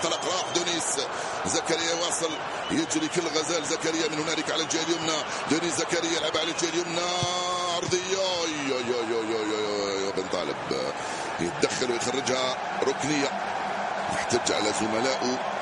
انطلق راح دونيس زكريا واصل يجري كل غزال زكريا من هنالك على الجهه اليمنى. دونيس زكريا يلعب على الجهه اليمنى عرضيه بن طالب يتدخل ويخرجها ركنيه. يحتج على زملائه